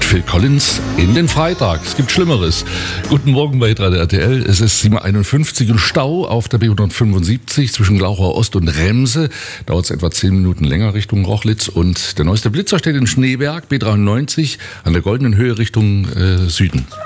Phil Collins in den Freitag. Es gibt Schlimmeres. Guten Morgen bei Radio RTL. Es ist 7:51 und Stau auf der B175 zwischen Glauchau Ost und Remse. Dauert es etwa 10 Minuten länger Richtung Rochlitz. Und der neueste Blitzer steht in Schneeberg, B93, an der Goldenen Höhe Richtung Süden.